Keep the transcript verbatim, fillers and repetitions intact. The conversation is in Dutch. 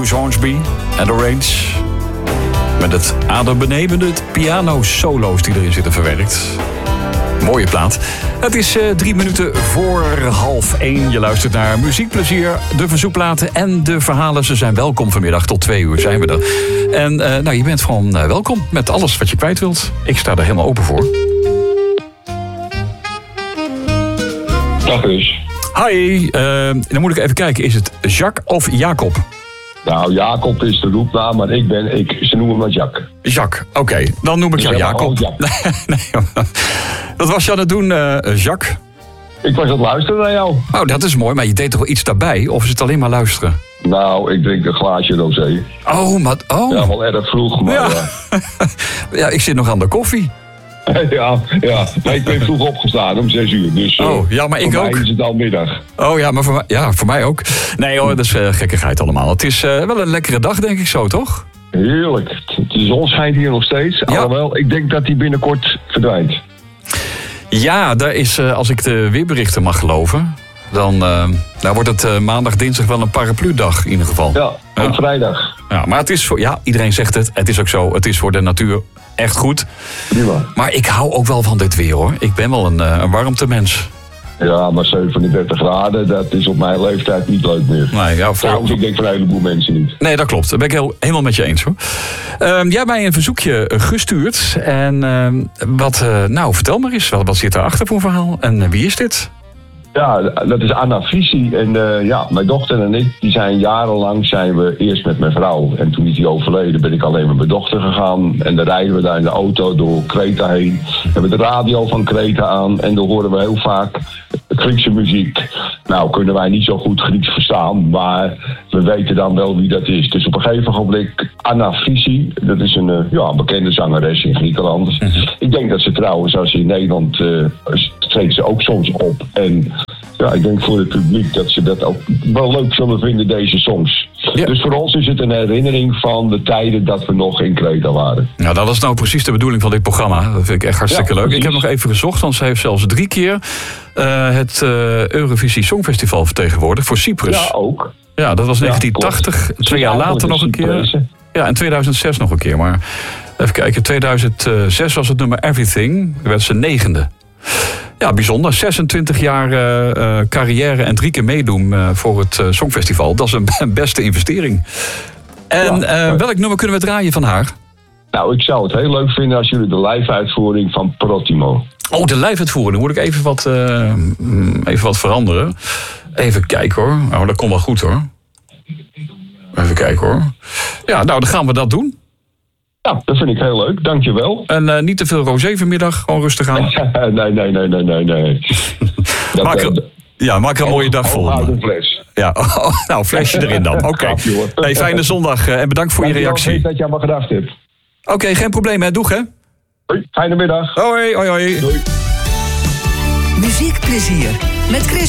Bruce Hornsby en The Range. Met het adembenemende piano-solo's die erin zitten verwerkt. Mooie plaat. Het is uh, drie minuten voor half één. Je luistert naar Muziekplezier, de verzoekplaten en de verhalen. Ze zijn welkom vanmiddag. Tot twee uur zijn we er. En uh, nou, je bent gewoon uh, welkom met alles wat je kwijt wilt. Ik sta er helemaal open voor. Dag dus. Hi, uh, dan moet ik even kijken. Is het Jacques of Jacob? Nou, Jacob is de roepnaam, maar ik ben, ik, ze noemen me Jacques. Jacques, oké. Okay. Dan noem ik jou ja, Jacob. Ja. nee, wat was je aan het doen, uh, Jacques? Ik was aan het luisteren naar jou. Oh, dat is mooi, maar je deed toch wel iets daarbij? Of is het alleen maar luisteren? Nou, ik drink een glaasje rosé. Oh, maar... Oh. Ja, wel erg vroeg, maar... Ja. Ja. ja, ik zit nog aan de koffie. ja, ja. Maar ik ben vroeg opgestaan om zes uur. Dus uh, oh, ja, maar ik voor ook. mij is het al middag. Oh ja, maar voor mij, ja, voor mij ook. Nee hoor, dat is uh, gekkigheid allemaal. Het is uh, wel een lekkere dag, denk ik zo, toch? Heerlijk. De zon schijnt hier nog steeds. Ja. Alhoewel, ik denk dat die binnenkort verdwijnt. Ja, daar is, uh, als ik de weerberichten mag geloven... dan uh, nou wordt het uh, maandag, dinsdag wel een paraplu-dag in ieder geval. Ja, en ja. vrijdag. Ja, maar het is voor... Ja, iedereen zegt het. Het is ook zo. Het is voor de natuur echt goed. Prima. Maar ik hou ook wel van dit weer, hoor. Ik ben wel een, uh, een warmtemens. Ja, maar zevenendertig graden, dat is op mijn leeftijd niet leuk meer. Nee, ja, voor... Trouwens, ik denk voor een heleboel mensen niet. Nee, dat klopt. Dat ben ik heel, helemaal met je eens, hoor. Uh, jij hebt mij een verzoekje gestuurd. En uh, wat, uh, nou, vertel maar eens. Wat, wat zit erachter voor een verhaal? En uh, wie is dit? Ja, dat is Anna Visie. En uh, ja, mijn dochter en ik, die zijn jarenlang zijn we eerst met mijn vrouw. En toen is die overleden, ben ik alleen met mijn dochter gegaan. En dan rijden we daar in de auto door Kreta heen. We hebben de radio van Kreta aan. En dan horen we heel vaak Griekse muziek. Nou, kunnen wij niet zo goed Grieks verstaan. Maar we weten dan wel wie dat is. Dus op een gegeven moment, Anna Visie. Dat is een uh, ja, bekende zangeres in Griekenland. Mm-hmm. Ik denk dat ze trouwens, als ze in Nederland... Uh, treedt ze ook soms op. En ja, ik denk voor het publiek dat ze dat ook wel leuk zullen vinden, deze songs. Ja. Dus voor ons is het een herinnering van de tijden dat we nog in Kreta waren. Nou, dat is nou precies de bedoeling van dit programma. Dat vind ik echt hartstikke ja, leuk. Precies. Ik heb nog even gezocht, want ze heeft zelfs drie keer uh, het uh, Eurovisie Songfestival vertegenwoordigd voor Cyprus. Ja, ook. Ja, dat was negentien tachtig. Ja, twee jaar later nog een keer. Ja, en tweeduizend zes nog een keer. Maar even kijken, tweeduizend zes was het nummer Everything. Daar werd ze negende. Ja, bijzonder. zesentwintig jaar uh, uh, carrière en drie keer meedoen uh, voor het uh, Songfestival. Dat is een beste investering. En ja, uh, welk nummer kunnen we draaien van haar? Nou, ik zou het heel leuk vinden als jullie de live-uitvoering van Prottimo. Oh, de live-uitvoering. Moet ik even wat, uh, even wat veranderen. Even kijken hoor. Oh, dat komt wel goed hoor. Even kijken hoor. Ja, nou, dan gaan we dat doen. Ja, dat vind ik heel leuk. Dankjewel. En uh, niet te veel rosé vanmiddag. Gewoon rustig aan. nee, nee, nee, nee, nee, nee. dat, maak er, ja, maak er een mooie dag vol. Een fles. Ja, oh, nou, flesje erin dan. Oké. Okay. Hey, fijne zondag uh, en bedankt voor Dank je reactie. Ik dat je aan me gedacht hebt. Oké, okay, geen probleem hè. Doeg hè. Hoi, fijne middag. Hoi, hoi, hoi. Doei. Muziekplezier met Chris.